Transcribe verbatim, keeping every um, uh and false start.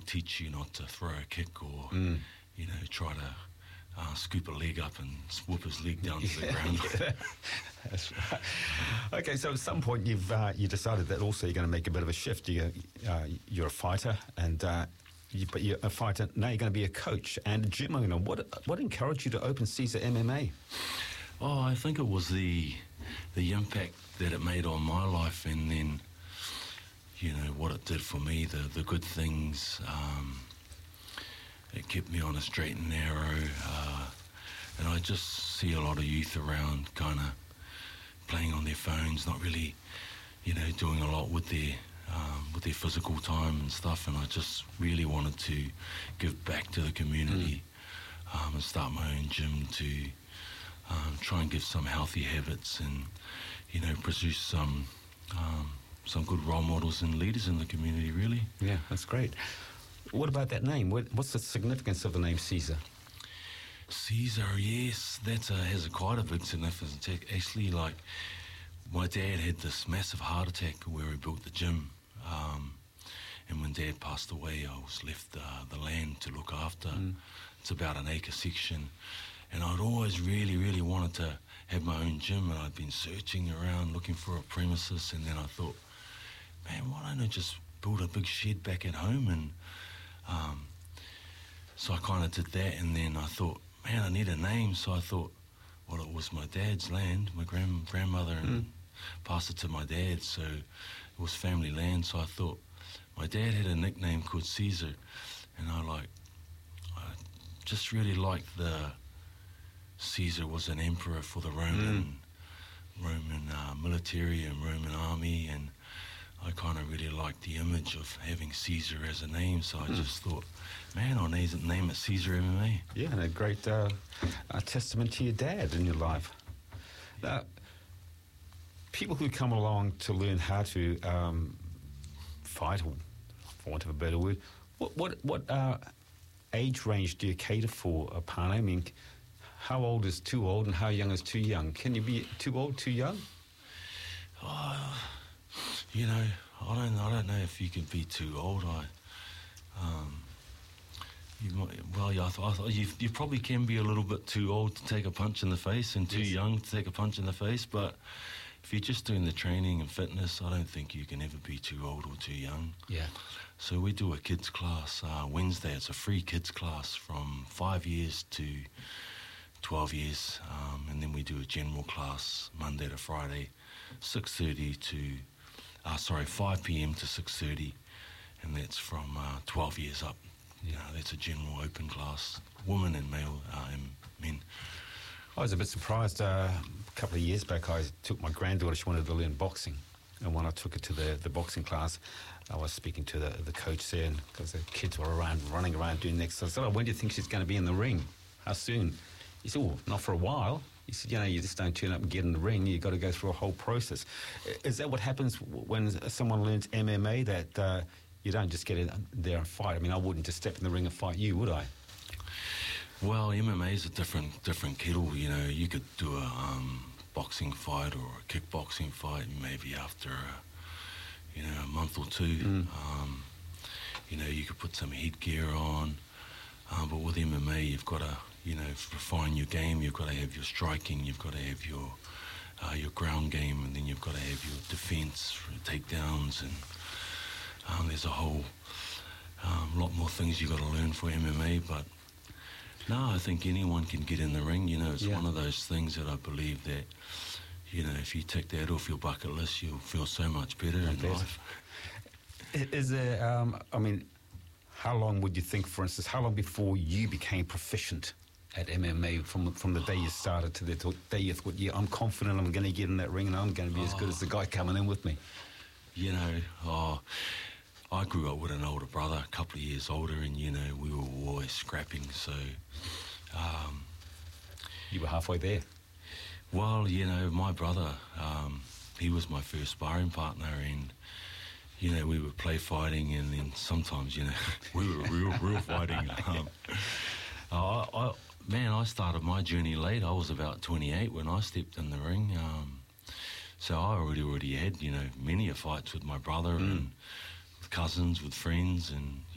teach you not to throw a kick or, Mm. you know, try to uh, scoop a leg up and whoop his leg down to the ground. That's right. Okay, so at some point you've uh, you decided that also you're going to make a bit of a shift. You, uh, you're a fighter, and uh, you, but you're a fighter now. You're going to be a coach and a gym owner. What what encouraged you to open Caesar M M A? Oh, I think it was the the impact that it made on my life, and then, you know, what it did for me, the the good things. Um, it kept me on a straight and narrow, uh, and I just see a lot of youth around kind of playing on their phones, not really, you know, doing a lot with their um, with their physical time and stuff, and I just really wanted to give back to the community mm. um, and start my own gym to um, try and give some healthy habits and, you know, produce some um, some good role models and leaders in the community, really. Yeah, that's great. What about that name? What, what's the significance of the name Caesar? Caesar, yes, that uh, has a quite a big significance. Actually, like, my dad had this massive heart attack where he built the gym. Um, and when Dad passed away, I was left uh, the land to look after. Mm. It's about an acre section. And I'd always really, really wanted to have my own gym, and I'd been searching around looking for a premises, and then I thought, man, why don't I just build a big shed back at home? And um, so I kind of did that, and then I thought, man, I need a name. So I thought, well, it was my dad's land, my grand grandmother, and mm. passed it to my dad, so it was family land. So I thought, my dad had a nickname called Caesar, and I like, I just really liked the Caesar was an emperor for the Roman mm. Roman uh, military and Roman army, and I kind of really liked the image of having Caesar as a name, so I mm. just thought, man, I'll name it Caesar M M A. Yeah, and a great uh, a testament to your dad in your life. Now, people who come along to learn how to um, fight, or for want of a better word, what what, what uh, age range do you cater for, uh, Pane? I mean, how old is too old and how young is too young? Can you be too old, too young? Oh, you know, I don't, I don't know if you can be too old. I, um, you might, well, yeah, I thought, I thought you, you probably can be a little bit too old to take a punch in the face and too yes. young to take a punch in the face. But if you're just doing the training and fitness, I don't think you can ever be too old or too young. Yeah. So we do a kids class uh, Wednesday. It's a free kids class from five years to twelve years, um, and then we do a general class Monday to Friday, six thirty to, uh, sorry, five p.m. to six thirty, and that's from uh, twelve years up. You know, that's a general open class, women and male uh, and men. I was a bit surprised. Uh, a couple of years back, I took my granddaughter. She wanted to learn boxing, and when I took her to the, the boxing class, I was speaking to the the coach there, because the kids were around, running around doing exercise. I said, oh, when do you think she's going to be in the ring? How soon? He said, oh, not for a while. He said, you know, you just don't turn up and get in the ring. You've got to go through a whole process. Is that what happens when someone learns M M A, that uh, you don't just get in there and fight? I mean, I wouldn't just step in the ring and fight you, would I? Well, M M A is a different different kettle. You know, you could do a um, boxing fight or a kickboxing fight maybe after, a, you know, a month or two. Mm. Um, you know, you could put some headgear on. Uh, but with M M A, you've got to, you know, refine your game. You've got to have your striking. You've got to have your uh, your ground game, and then you've got to have your defense, takedowns, and um, there's a whole um, lot more things you've got to learn for M M A. But no, I think anyone can get in the ring. You know, it's yeah. one of those things that I believe that, you know, if you tick that off your bucket list, you'll feel so much better in life. Is there, um, I mean, how long would you think, for instance, how long before you became proficient at M M A, from from the day you started to the day you thought, yeah, I'm confident I'm going to get in that ring and I'm going to be oh. as good as the guy coming in with me? You know, oh, I grew up with an older brother, a couple of years older, and, you know, we were always scrapping, so... Um, you were halfway there? Well, you know, my brother, um, he was my first sparring partner, and, you know, we would play fighting, and then sometimes, you know, we were real, real fighting. Um, I, I, man, I started my journey late. I was about twenty-eight when I stepped in the ring. Um, so I already already had, you know, many a fights with my brother mm. and with cousins, with friends, and